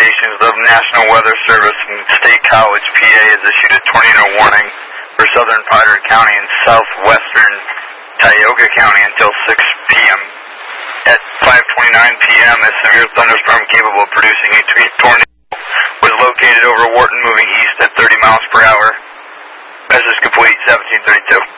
recommendations of National Weather Service and State College, PA, has issued a tornado warning for southern Potter County and southwestern Tioga County until 6 p.m. At 5:29 p.m., a severe thunderstorm capable of producing a tornado was located over Wharton, moving east at 30 miles per hour. Message complete, 1732.